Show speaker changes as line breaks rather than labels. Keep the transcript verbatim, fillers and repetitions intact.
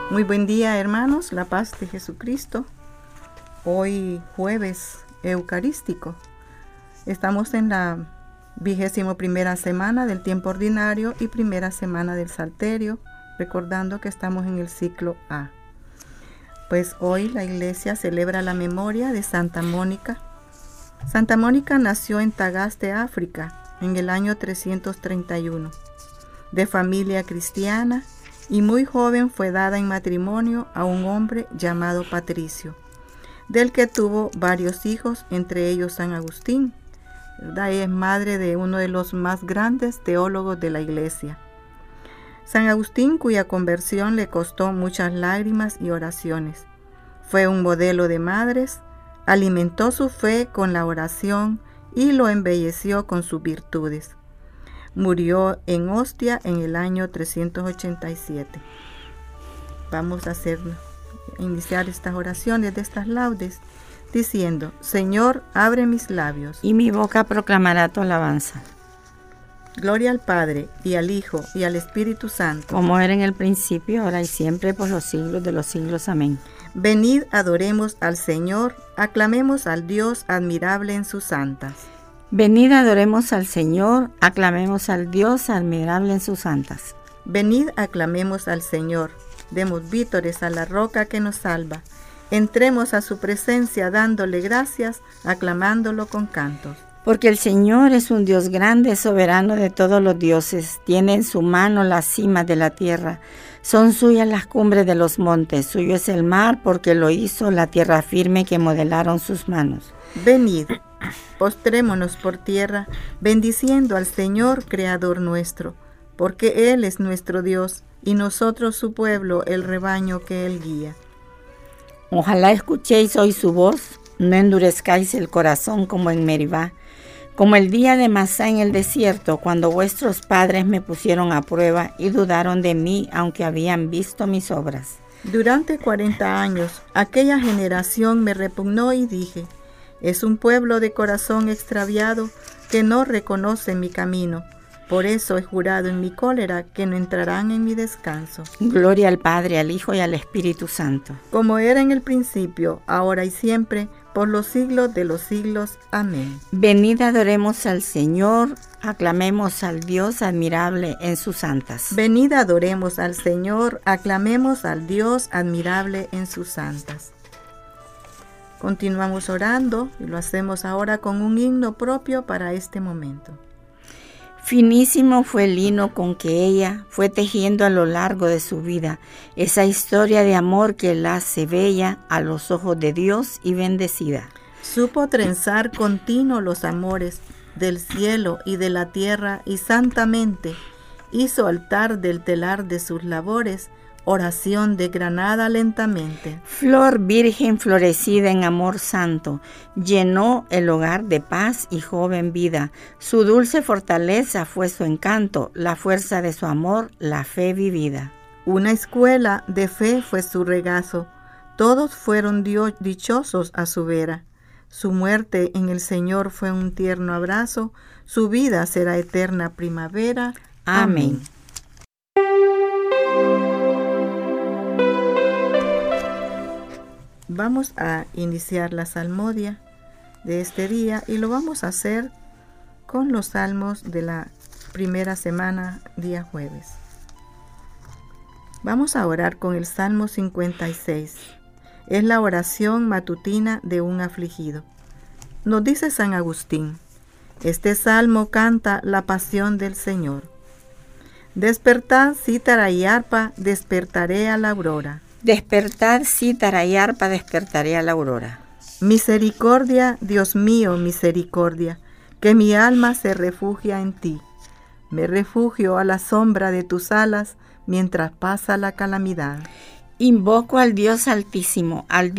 Muy buen día, hermanos, la paz de Jesucristo. Hoy jueves eucarístico. Estamos en la vigésimo primera semana del tiempo ordinario y primera semana del Salterio, recordando que estamos en el ciclo A. Pues hoy la iglesia celebra la memoria de Santa Mónica. Santa Mónica nació en Tagaste, África, en el año trescientos treinta y uno, de familia cristiana, y muy joven fue dada en matrimonio a un hombre llamado Patricio, del que tuvo varios hijos, entre ellos San Agustín. ¿Verdad? Ella es madre de uno de los más grandes teólogos de la iglesia. San Agustín, cuya conversión le costó muchas lágrimas y oraciones. Fue un modelo de madres, alimentó su fe con la oración y lo embelleció con sus virtudes. Murió en Ostia en el año trescientos ochenta y siete. Vamos a hacer, iniciar estas oraciones de estas laudes diciendo: Señor, abre mis labios,
y mi boca proclamará tu alabanza.
Gloria al Padre, y al Hijo, y al Espíritu Santo,
como era en el principio, ahora y siempre, por los siglos de los siglos. Amén.
Venid, adoremos al Señor, aclamemos al Dios admirable en sus santas.
Venid, adoremos al Señor, aclamemos al Dios admirable en sus santas.
Venid, aclamemos al Señor, demos vítores a la roca que nos salva. Entremos a su presencia dándole gracias, aclamándolo con cantos.
Porque el Señor es un Dios grande, soberano de todos los dioses. Tiene en su mano las cimas de la tierra. Son suyas las cumbres de los montes. Suyo es el mar, porque lo hizo la tierra firme que modelaron sus manos.
Venid, postrémonos por tierra, bendiciendo al Señor, Creador nuestro, porque Él es nuestro Dios, y nosotros su pueblo, el rebaño que Él guía.
Ojalá escuchéis hoy su voz, no endurezcáis el corazón como en Meribá, como el día de Masá en el desierto, cuando vuestros padres me pusieron a prueba y dudaron de mí, aunque habían visto mis obras.
Durante cuarenta años, aquella generación me repugnó y dije: es un pueblo de corazón extraviado que no reconoce mi camino. Por eso he jurado en mi cólera que no entrarán en mi descanso.
Gloria al Padre, al Hijo y al Espíritu Santo.
Como era en el principio, ahora y siempre, por los siglos de los siglos. Amén.
Venid, adoremos al Señor, aclamemos al Dios admirable en sus santas.
Venid, adoremos al Señor, aclamemos al Dios admirable en sus santas. Continuamos orando y lo hacemos ahora con un himno propio para este momento.
Finísimo fue el lino con que ella fue tejiendo a lo largo de su vida esa historia de amor que la hace bella a los ojos de Dios y bendecida.
Supo trenzar continuo los amores del cielo y de la tierra, y santamente hizo altar del telar de sus labores, oración de granada lentamente.
Flor virgen florecida en amor santo, llenó el hogar de paz y joven vida. Su dulce fortaleza fue su encanto, la fuerza de su amor, la fe vivida.
Una escuela de fe fue su regazo, todos fueron Dios dichosos a su vera. Su muerte en el Señor fue un tierno abrazo, su vida será eterna primavera. Amén. Vamos a iniciar la salmodia de este día y lo vamos a hacer con los salmos de la primera semana, día jueves. Vamos a orar con el Salmo cincuenta y seis. Es la oración matutina de un afligido. Nos dice San Agustín: este salmo canta la pasión del Señor. Despertad, cítara y arpa, despertaré a la aurora.
Despertad, cítara y arpa, despertaré a la aurora.
Misericordia, Dios mío, misericordia, que mi alma se refugia en ti. Me refugio a la sombra de tus alas mientras pasa la calamidad.
Invoco al Dios Altísimo, al